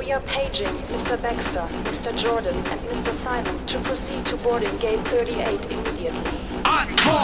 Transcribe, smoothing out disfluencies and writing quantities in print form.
We are paging Mr. Baxter, Mr. Jordan, and Mr. Simon to proceed to boarding gate 38 immediately.